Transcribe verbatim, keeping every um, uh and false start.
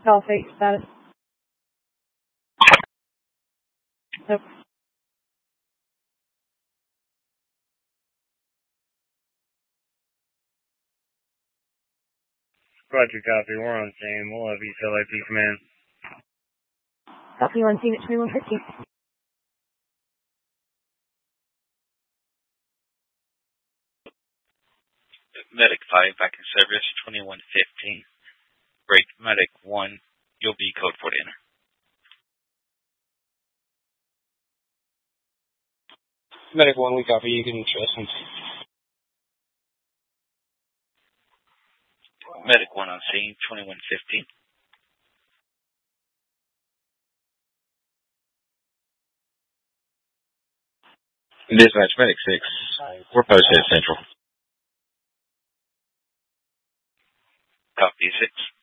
Call fake status. Nope. Roger, copy. We're on scene. We'll have East L A P command. Copy on scene at twenty-one fifteen. Medic five back in service, twenty-one fifteen. Break Medic one, you'll be code four to enter. Medic one, we copy. You can trust him. Medic one on scene, twenty-one fifteen. Dispatch, Medic six. We're posted at Central. Copy six.